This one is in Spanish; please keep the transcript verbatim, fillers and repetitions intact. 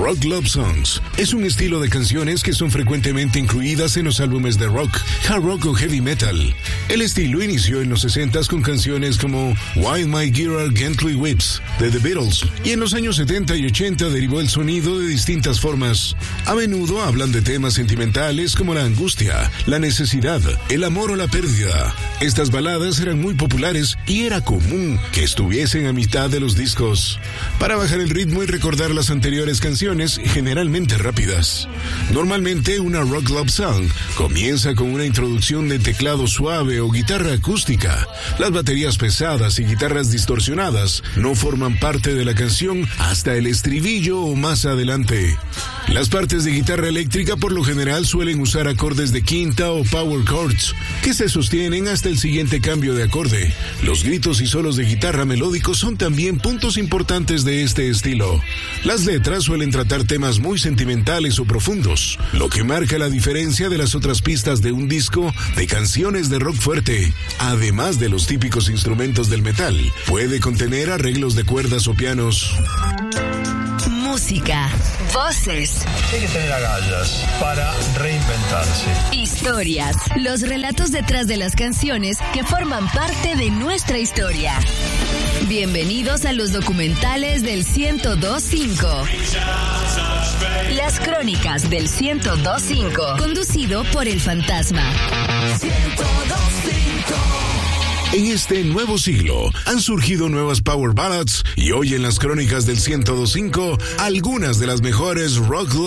Rock Love Songs es un estilo de canciones que son frecuentemente incluidas en los álbumes de rock, hard rock o heavy metal. El estilo inició en los sesentas con canciones como While My Guitar Gently Weeps de The Beatles, y en los años setenta y ochenta derivó el sonido de distintas formas. A menudo hablan de temas sentimentales como la angustia, la necesidad, el amor o la pérdida. Estas baladas eran muy populares y era común que estuviesen a mitad de los discos, para bajar el ritmo y recordar las anteriores canciones, generalmente rápidas. Normalmente una rock love song comienza con una introducción de teclado suave o guitarra acústica. Las baterías pesadas y guitarras distorsionadas no forman parte de la canción hasta el estribillo o más adelante. Las partes de guitarra eléctrica por lo general suelen usar acordes de quinta o power chords, que se sostienen hasta el siguiente cambio de acorde. Los gritos y solos de guitarra melódicos son también puntos importantes de este estilo. Las letras suelen tratar temas muy sentimentales o profundos, lo que marca la diferencia de las otras pistas de un disco de canciones de rock fuerte. Además de los típicos instrumentos del metal, puede contener arreglos de cuerdas o pianos. Música, voces. Hay que tener agallas para reinventarse. Historias, los relatos detrás de las canciones que forman parte de nuestra historia. Bienvenidos a los documentales del ciento dos punto cinco. Las crónicas del ciento dos punto cinco. Conducido por El Fantasma. ciento dos punto cinco. En este nuevo siglo han surgido nuevas power ballads y hoy en las crónicas del ciento dos punto cinco algunas de las mejores rock